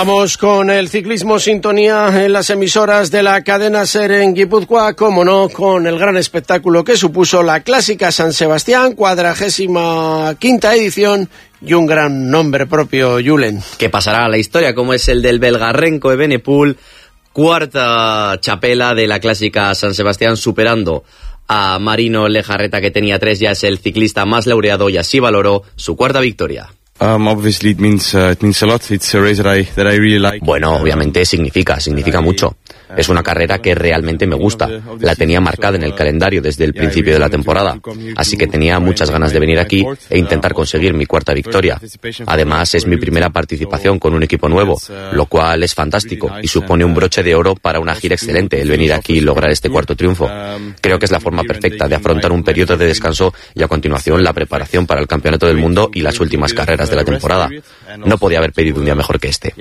Vamos con el ciclismo, sintonía en las emisoras de la cadena SER en Guipúzcoa, como no, con el gran espectáculo que supuso la Clásica San Sebastián, 45ª edición y un gran nombre propio, Julen. Que pasará a la historia, como es el del belga Renko Evenepoel, cuarta chapela de la Clásica San Sebastián, superando a Marino Lejarreta, que tenía 3, ya es el ciclista más laureado y así valoró su cuarta victoria. Obviously it means a lot. It's a race that I really like. Bueno, obviamente significa mucho. Es una carrera que realmente me gusta. La tenía marcada en el calendario desde el principio de la temporada, así que tenía muchas ganas de venir aquí e intentar conseguir mi cuarta victoria. Además, es mi primera participación con un equipo nuevo, lo cual es fantástico y supone un broche de oro para una gira excelente el venir aquí y lograr este cuarto triunfo. Creo que es la forma perfecta de afrontar un periodo de descanso y a continuación la preparación para el Campeonato del Mundo y las últimas carreras de la temporada. No podía haber pedido un día mejor que este.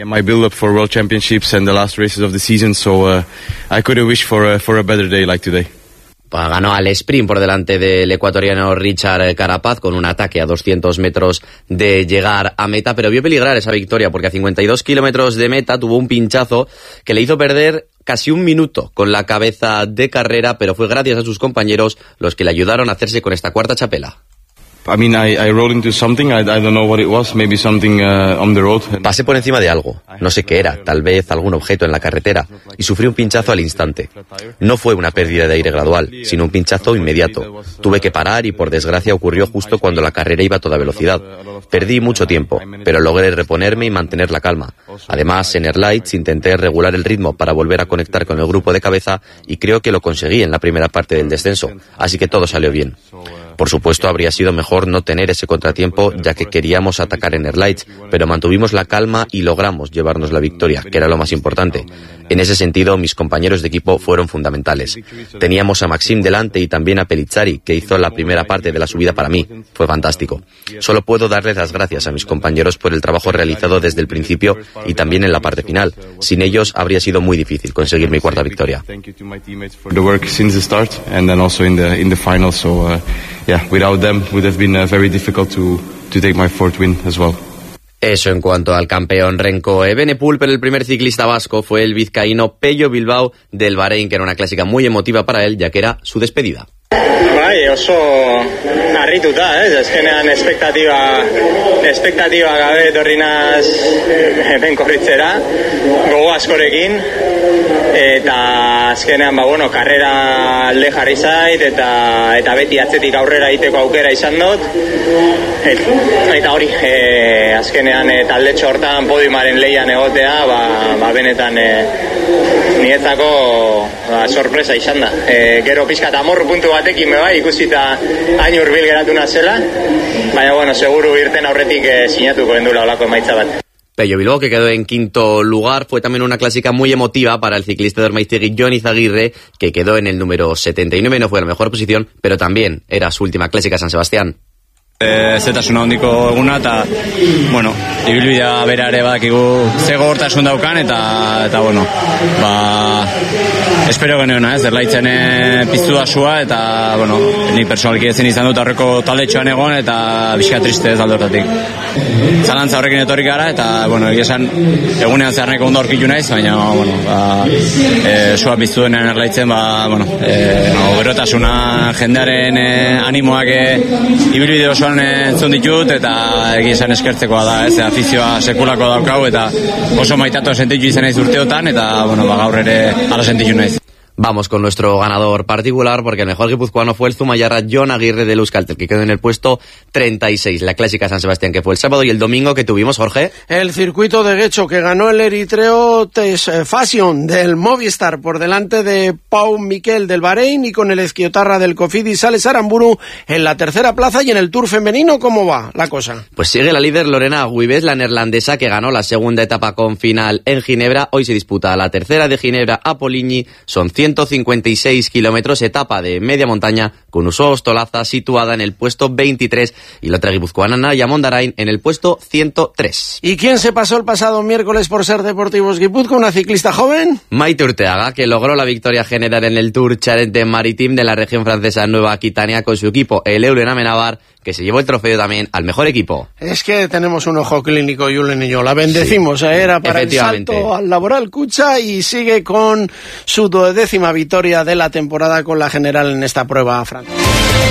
I couldn't wish for a better day like today. Ganó al sprint por delante del ecuatoriano Richard Carapaz con un ataque a 200 metros de llegar a meta, pero vio peligrar esa victoria porque a 52 kilómetros de meta tuvo un pinchazo que le hizo perder casi un minuto con la cabeza de carrera, pero fue gracias a sus compañeros los que le ayudaron a hacerse con esta cuarta chapela. I mean, I rolled into something, I don't know what it was, maybe something on the road. Pasé por encima de algo, no sé qué era, tal vez algún objeto en la carretera, y sufrí un pinchazo al instante. No fue una pérdida de aire gradual, sino un pinchazo inmediato. Tuve que parar y por desgracia ocurrió justo cuando la carrera iba a toda velocidad. Perdí mucho tiempo, pero logré reponerme y mantener la calma. Además, en Airlights intenté regular el ritmo para volver a conectar con el grupo de cabeza y creo que lo conseguí en la primera parte del descenso, así que todo salió bien. Por supuesto, habría sido mejor no tener ese contratiempo, ya que queríamos atacar en Airlights, pero mantuvimos la calma y logramos llevarnos la victoria, que era lo más importante. En ese sentido, mis compañeros de equipo fueron fundamentales. Teníamos a Maxim delante y también a Pelizzari, que hizo la primera parte de la subida para mí. Fue fantástico. Solo puedo darles las gracias a mis compañeros por el trabajo realizado desde el principio y también en la parte final. Sin ellos habría sido muy difícil conseguir mi cuarta victoria. Without them would have been very difficult to take my fourth win as well. Eso en cuanto al campeón Renko Evenepoel, pero el primer ciclista vasco fue el vizcaíno Pello Bilbao del Bahrein, que era una clásica muy emotiva para él, ya que era su despedida. Bai, oso harrituta, azkenean espektatiba gabe etorri naz hemen korritzera, gogo askorekin, eta azkenean, karrera alde jarri zait, eta beti atzetik aurrera egiteko aukera izan dut, eta hori, azkenean taldetxo hortan podiumaren lehian egotea, benetan niretzako sorpresa izan da. Gero pixkat amorru puntu batekin ikusita hain hurbil geratu nazela, baina seguru irten aurretik sinatuko endula olako emaitza bat. Pello Bilbao, que quedó en quinto lugar, fue también una clásica muy emotiva para el ciclista de Ormaiztegui, Jon Izaguirre, que quedó en el número 79, no fue la mejor posición, pero también era su última Clásica San Sebastián. Zetasuna handiko eguna eta ibilbidea bera ere badakigu ze gogortasun daukan eta espero geneona, Airlightsen piztu da sua eta nik personalki ezin izan dut aurreko taldetxoan egon eta bizka triste ez alde hortatik. Zalantza horrekin etorri gara eta egia esan egunean zeharneko ondo aurkitu naiz, baina sua piztu denean Airlightsen berotasuna jendearen animoak ibilbide osoan entzun ditut eta egizan eskertzekoa da, afizioa sekulako daukau eta oso maitatu sentitu izan naiz urteotan eta gaur ere ala sentitu naiz. Vamos con nuestro ganador particular, porque el mejor guipuzcoano fue el zumayarra Jon Aguirre del Euskaltel, que quedó en el puesto 36. La Clásica San Sebastián, que fue el sábado, y el domingo que tuvimos, Jorge. El circuito de Guecho, que ganó el eritreo Fashion del Movistar por delante de Pau Miquel del Bahrein, y con el esquiotarra del Cofidis Sales Aramburu en la tercera plaza. Y en el Tour femenino, ¿cómo va la cosa? Pues sigue la líder Lorena Wiebes, la neerlandesa, que ganó la segunda etapa con final en Ginebra. Hoy se disputa la tercera de Ginebra a Poligny. Son 156 kilómetros, etapa de media montaña con Uso Ostolaza situada en el puesto 23 y la otra guipuzcoana Naya Mondarain en el puesto 103. ¿Y quién se pasó el pasado miércoles por ser Deportivos Guipúzcoa, una ciclista joven? Maite Urteaga, que logró la victoria general en el Tour Charente Maritime de la región francesa Nueva Aquitania con su equipo, el Eulen Amenábar, que se llevó el trofeo también al mejor equipo. Es que tenemos un ojo clínico, Julen y yo. La bendecimos, sí, era para el salto al Laboral Cucha y sigue con su 12ª victoria de la temporada con la general en esta prueba francesa.